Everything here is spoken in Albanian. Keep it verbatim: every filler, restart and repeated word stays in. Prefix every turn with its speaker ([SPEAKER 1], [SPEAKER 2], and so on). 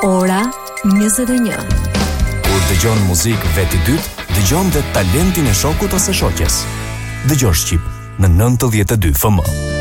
[SPEAKER 1] Ora njëzet e një.
[SPEAKER 2] Kur dëgjon muzikë veti dytë, dëgjon dhe talentin e shokut ose shoqes. Dëgjosh Shqip në nëntëdhjetë e dy F M.